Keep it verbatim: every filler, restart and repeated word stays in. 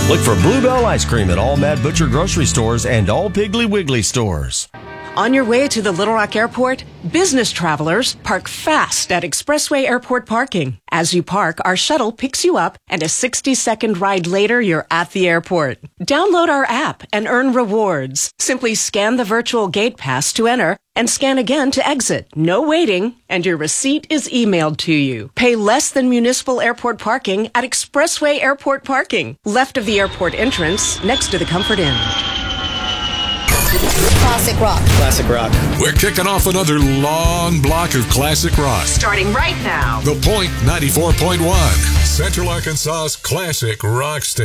Look for Bluebell Ice Cream at all Mad Butcher grocery stores and all Piggly Wiggly stores. On your way to the Little Rock Airport, business travelers park fast at Expressway Airport parking. As you park, our shuttle picks you up, and a sixty-second ride later, you're at the airport. Download our app and earn rewards. Simply scan the virtual gate pass to enter and scan again to exit. No waiting, and your receipt is emailed to you. Pay less than municipal airport parking at Expressway Airport parking, left of the airport entrance, next to the Comfort Inn. Classic rock. Classic rock. We're kicking off another long block of classic rock. Starting right now. The Point ninety-four point one, Central Arkansas's classic rock station.